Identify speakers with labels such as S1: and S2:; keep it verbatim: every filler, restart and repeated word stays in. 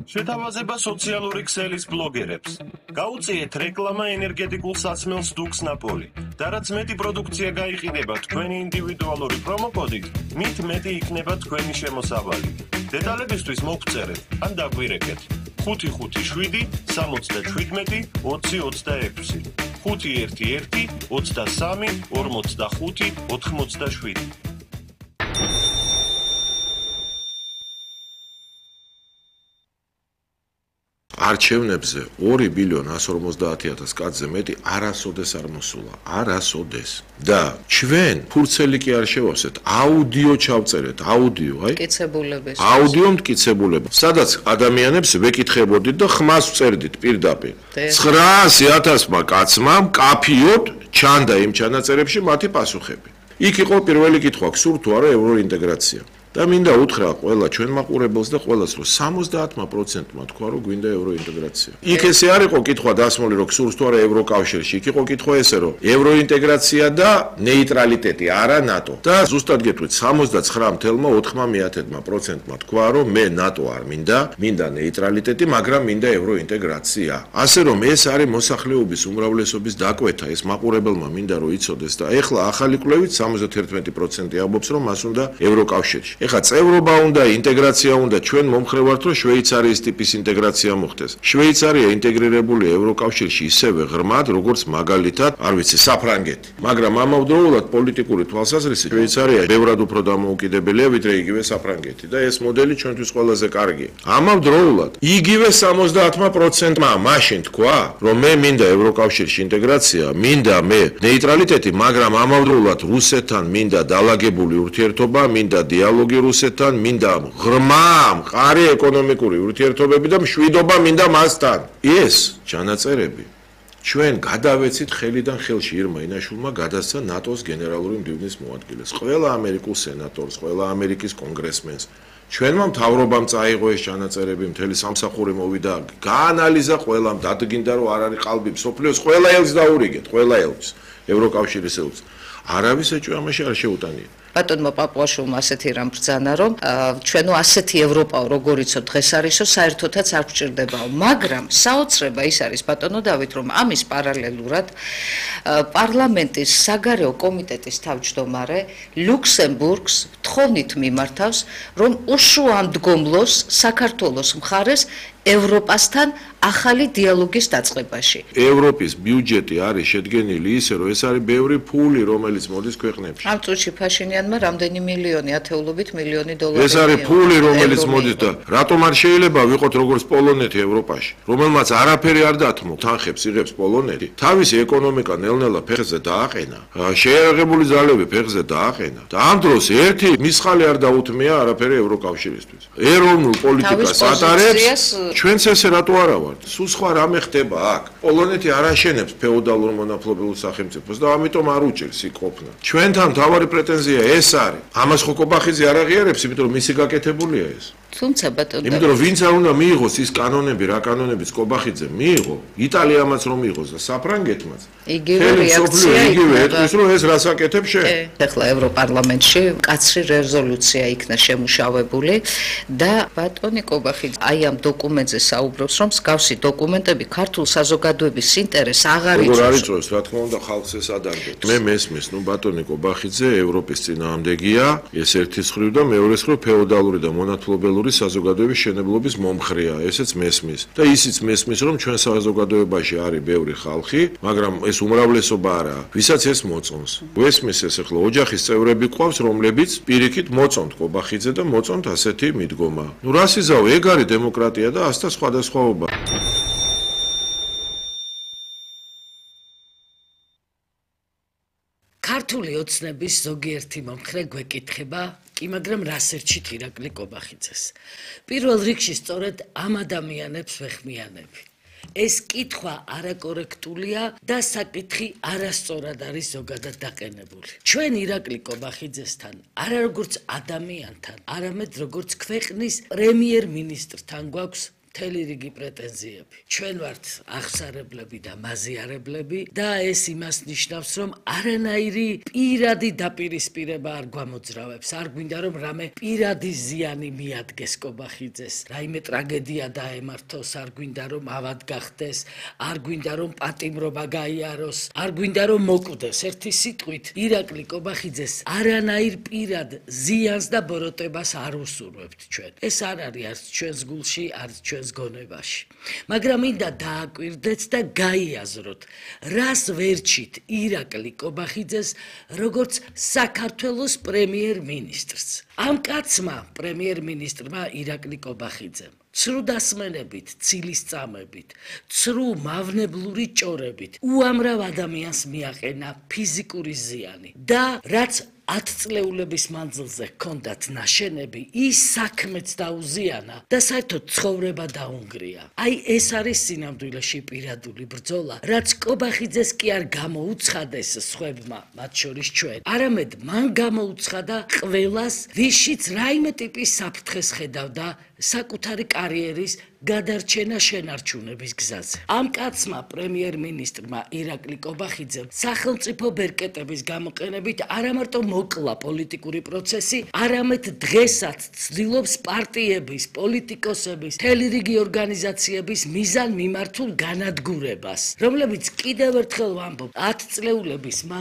S1: შეთავაზება სოციალური ქსელის ბლოგერებს. გაუწიეთ რეკლამა ენერგეტიკულ სასმელს დუქს ნაპოლი. და რაც მეტი პროდუქცია გაიყიდება თქვენი ინდივიდუალური პრომოკოდით, მით მეტი იქნება თქვენი შემოსავალი. დეტალებისთვის მოგწერეთ ან დაგვირეკეთ. ხუთი ხუთი შვიდი სამოცდაშვიდმეტი ოცი ოცდაექვსი ხუთი ერთი ერთი ოცდასამი ორმოცდახუთი ოთხმოცდაშვიდი
S2: არჩევნებზე ორი ბილიონი ასი ორმოცდაათი ათას კაცზე მეტი არასოდეს არ მოსულა, არასოდეს. და ჩვენ ფურცელი კი არ შევავსეთ, აუდიო ჩავწერეთ, აუდიო, აი.
S3: მტკიცებულების.
S2: აუდიო მტკიცებულება. სადაც ადამიანებს ვეკითხებოდით და ხმას ვწერდით პირდაპირ. ცხრაასი ათასმა კაცმა მკაფიოდ ჩანდა იმ ჩანაწერებში მათი პასუხები. იქ იყო პირველი კითხვა, გსურთ თუ არა ევროინტეგრაცია. და მინდა უთხრა ყველა ჩვენ მაყურებელს და ყველას რომ სამოცდაათმა პროცენტმა თქვა რომ გვინდა ევროინტეგრაცია. იქ ესე არ იყო კითხვა დასმული რომ გსურს თუ არა ევროკავშირში, იქ იყო კითხვა ესე რომ ევროინტეგრაცია და ნეიტრალიტეტი არა ნატო. და ზუსტად გეტყვით სამოცდაცხრა ათეულმა ოთხმომეტმა პროცენტმა თქვა რომ მე ნატო არ მინდა, მინდა ნეიტრალიტეტი, მაგრამ მინდა ევროინტეგრაცია. ასე რომ ეს არის მოსახლეობის უმრავლესობის დაკვეთა, ეს მაყურებელმა მინდა რომ იცოდეს და ეხლა ახალი კვლევით სამოცდაერთმეტი პროცენტი ამბობს რომ მას უნდა ევროკავშირში. ეხლა წევრობა უნდა, ინტეგრაცია უნდა, ჩვენ მომხრე ვართ რომ შვეიცარიის ტიპის ინტეგრაცია მოხდეს. შვეიცარია ინტეგრირებულია ევროკავშირში ისევე ღრმად, როგორც მაგალითად, არ ვიცი, საფრანგეთი. მაგრამ ამავდროულად პოლიტიკური თვალსაზრისით შვეიცარია ბევრად უფრო დამოუკიდებელია ვიდრე იგივე საფრანგეთი და ეს მოდელი ჩვენთვის ყველაზე კარგია. ამავდროულად იგივე სამოცდაათმა პროცენტმა მაშინ თქვა, რომ მე მინდა ევროკავშირში ინტეგრაცია, მინდა მე ნეიტრალიტეტი, მაგრამ ამავდროულად რუსეთთან მინდა დალაგებული ურთიერთობა, მინდა დიალოგი რუსეთთან, მინდა ღრმა, მყარი ეკონომიკური ურთიერთობები და მშვიდობა მინდა მასთან. ეს ჩანაწერები ჩვენ გადავეცით ხელიდან ხელში ირმა ინაშვილმა გადასცა ნატოს გენერალური მდივნის მოადგილეს, ყველა ამერიკულ სენატორს, ყველა ამერიკის კონგრესმენს. ჩვენმა მთავრობამ წაიღო ეს ჩანაწერები, მთელი სამსახური მოვიდა, გაანალიზა ყველამ, დადგინდა რომ არ არის ყალბი მსოფლიოს ყველა ელს დაურიგეთ, ყველა ელს, ევროკავშირის ელს. არავის ეჭვი ამაში არ შეუტანია.
S3: ბატონმა პაპუაშვილმა ასეთი რამ ბრძანა, რომ ჩვენო ასეთი ევროპა, როგორიცო დღეს არისო, საერთოდაც არ გვჭირდებაო, მაგრამ საოცრება ის არის ბატონო დავით, რომ ამის პარალელურად პარლამენტის საგარეო კომიტეტის თავმჯდომარე ლუქსემბურგს თხოვნით მიმართავს, რომ უშუამდგომლოს საქართველოს მხარეს ევროპასთან ახალი დიალოგის დაწყებაში.
S2: ევროპის ბიუჯეტი არის შედგენილი ისე, რომ ეს არის ბევრი ფული, რომელიც მოდის ქვეყნებში.
S3: ამ წუთში ფაშინიანმა რამდენი მილიონი, ათეულობით მილიონი დოლარი.
S2: ეს არის ფული, რომელიც მოდის და რატომ არ შეიძლება ვიყოთ როგორც პოლონეთი ევროპაში, რომელმაც არაფერი არ დათმო, თანხებს იღებს პოლონეთი, თავისი ეკონომიკა ნელ-ნელა ფეხზე დააყენა, შეიარაღებული ძალები ფეხზე დააყენა და ამ დროს ერთი მისხალი არ დაუთმია არაფერი ევროკავშირისთვის. ეროვნულ პოლიტიკას ატარებს, ჩვენც ესე რატო არა ვართ? სულ სხვა რამე ხდება აქ. პოლონეთი არ აშენებს ფეოდალურ მონაპოლეობურ სახელმწიფოს და ამიტომ არ უჭერს იქ ყოფნა. ჩვენთან მთავარი პრეტენზია ეს არის. ამას ხო კობახიძე არ აღიარებს, იმიტომ რომ მისი გაკეთებულია ეს.
S3: თუმცა ბატონო,
S2: იმიტომ რომ ვინც არ უნდა მიიღოს ის კანონები, რა კანონებიც კობახიძე მიიღო, იტალიამაც რომ მიიღოს და საფრანგეთმაც.
S3: იგივე რეაქცია
S2: იგივე ეთქვის რომ ეს რას აკეთებს შე.
S3: ეხლა ევროპარლამენტში კაცრი რეზოლუცია იქნა შემუშავებული და ბატონი კობახიძე აი ამ დოკუმენტზე საუბრობს, რომ მსგავსი დოკუმენტები ქართულ საზოგადოების ინტერესს აღარ იწვევს.
S2: როგორ არ იწვევს, რა თქმა უნდა, ხალხს ეს ადარდებს. მე მესმის, ნუ ბატონი კობახიძე ევროპის წინააღმდეგია, ეს ერთი მხრივ და მეორე მხრივ ფეოდალური და მონათლობელური საზოგადოების შენებლობის მომხრეა, ესეც მესმის. და ისიც მესმის, რომ ჩვენ საზოგადოებაში არის ბევრი ხალხი, მაგრამ ეს უმრავლესობა არა, ვისაც ეს მოწონს. მესმის ეს ახლა ოჯახის წევრები ყავს, რომლებიც პირიქით მოწონთ კობახიძე და მოწონთ ასეთი მიდგომა. ნუ რას იზავ, ეგ არის დემოკრატია და ასთა სხვადასხვაობა.
S4: ქართული ოცნების ზოგიერთი მომხრე გვეკითხება, კი მაგრამ რას ერჩით ირაკლი კობახიძეს. პირველ რიგში სწორედ ამ ადამიანებს ვეხმიანები. ეს კითხვა არაკორექტულია და საკითხი არასწორად არის ზოგადად დაყენებული. ჩვენ ირაკლი კობახიძესთან არა როგორც ადამიანთან, არამედ როგორც ქვეყნის პრემიერ-მინისტრთან გვაქვს მთელი რიგი პრეტენზიები. ჩვენ ვართ აღსარებლები და მაზიარებლები და ეს იმას ნიშნავს, რომ არანაირი პირადი დაპირისპირება არ გვამოძრავებს. არ გვინდა რომ რამე პირადი ზიანი მიადგეს კობახიძეს, რაიმე ტრაგედია დაემართოს, არ გვინდა რომ ავად გახდეს, არ გვინდა რომ პატიმრობა გაიაროს, არ გვინდა რომ მოკვდეს. ერთი სიტყვით, ირაკლი კობახიძეს არანაირ პირად ზიანს და ბოროტებას არ უსურვებთ ჩვენ. ეს არ არის არც ჩვენს გულში, არც ჩვენს გონებაში. მაგრამ მინდა დააკვირდეთ და გაიაზროთ, რას ვერჩით ირაკლი კობახიძეს როგორც საქართველოს პრემიერ-მინისტრს. ამ კაცმა, პრემიერ-მინისტრმა ირაკლი კობახიძემ ცრუ დასმენებით, ცილისწამებით, ცრუ მავნებლური ჭორებით უამრავ ადამიანს მიაყენა ფიზიკური ზიანი და რაც ათწლეულების მანძილზე ჰქონდათ ნაშენები, ის საქმეც დაუზიანა და საერთოდ ცხოვრება დაუნგრია. აი ეს არის სინამდვილეში პირადული ბრძოლა, რაც კობახიძეს კი არ გამოუცხადეს სხვებმა, მათ შორის ჩვენ. არამედ მან გამოუცხადა ყველას, ვისშიც რაიმე ტიპის საფრთხეს ხედავდა საკუთარი კარიერის გადარჩენა შენარჩუნების გზაზე. ამ კაცმა, პრემიერ-მინისტრმა ირაკლი კობახიძემ სახელმწიფო ბერკეტების გამოყენებით არამარტო მოკლა პოლიტიკური პროცესი, არამედ დღესაც ცდილობს პარტიების, პოლიტიკოსების, მთელი რიგი ორგანიზაციების მიზან მიმართულ განადგურებას, რომლებიც კიდევ ერთხელ ვამბობ, ათწლეულების